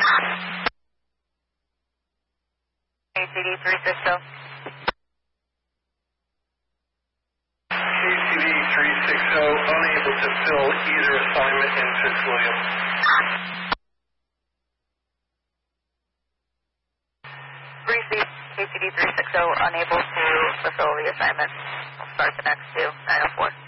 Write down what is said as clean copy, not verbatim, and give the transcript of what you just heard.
ACD 360. ACD 360, unable to fill either assignment in Fitzwilliam. ACD 360, unable to fulfill the assignment. We'll start the next 904.